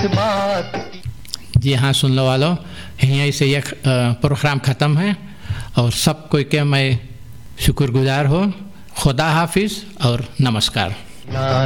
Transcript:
बात। जी हाँ सुन लो वालों, यहीं से यह प्रोग्राम ख़त्म है और सब कोई के मैं शुक्रगुजार हूँ। खुदा हाफिज़ और नमस्कार।